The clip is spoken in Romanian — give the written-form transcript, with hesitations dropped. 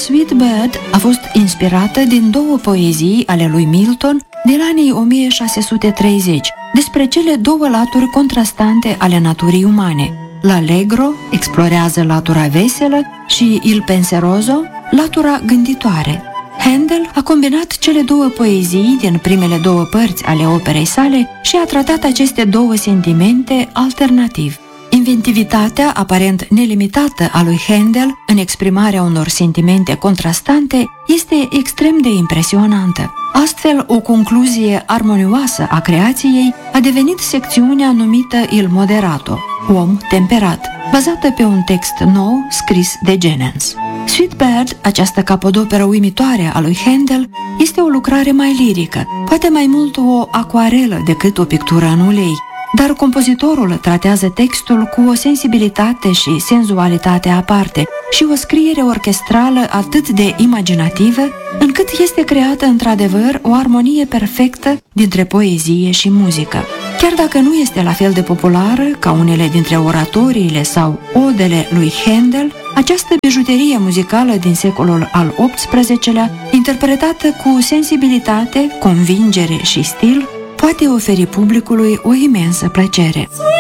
Sweet Bird a fost inspirată din două poezii ale lui Milton din anii 1630, despre cele două laturi contrastante ale naturii umane. L'Allegro explorează latura veselă și Il Penseroso, latura gânditoare. Handel a combinat cele două poezii din primele două părți ale operei sale și a tratat aceste două sentimente alternativ. Inventivitatea aparent nelimitată a lui Handel în exprimarea unor sentimente contrastante este extrem de impresionantă. Astfel, o concluzie armonioasă a creației a devenit secțiunea numită Il Moderato, om temperat, bazată pe un text nou scris de Genens. Sweet Bird, această capodoperă uimitoare a lui Handel, este o lucrare mai lirică, poate mai mult o acuarelă decât o pictură în ulei, dar compozitorul tratează textul cu o sensibilitate și senzualitate aparte și o scriere orchestrală atât de imaginativă, încât este creată într-adevăr o armonie perfectă dintre poezie și muzică. Chiar dacă nu este la fel de populară ca unele dintre oratoriile sau odele lui Handel, această bijuterie muzicală din secolul al XVIII-lea, interpretată cu sensibilitate, convingere și stil, poate oferi publicului o imensă plăcere.